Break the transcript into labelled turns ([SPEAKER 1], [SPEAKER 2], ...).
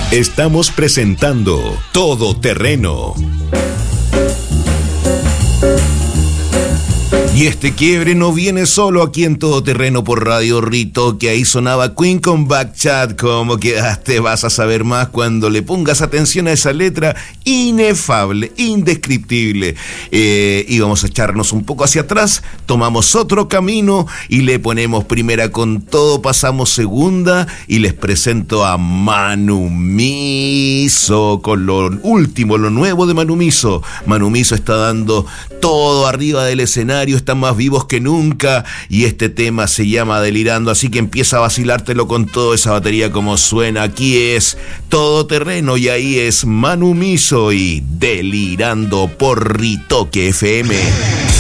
[SPEAKER 1] Estamos presentando Todo Terreno. Y este quiebre no viene solo aquí en Todo Terreno por Radio Rito, que ahí sonaba Queen con Backchat. ¿Cómo quedaste? Vas a saber más cuando le pongas atención a esa letra inefable, indescriptible. Y vamos a echarnos un poco hacia atrás, tomamos otro camino y le ponemos primera con todo, pasamos segunda y les presento a Manu Miso con lo último, lo nuevo de Manu Miso. Manu Miso está dando todo arriba del escenario, están más vivos que nunca y este tema se llama Delirando, así que empieza a vacilártelo con toda esa batería como suena. Aquí es Todo Terreno y ahí es Manu Miso y Delirando por Ritoque FM.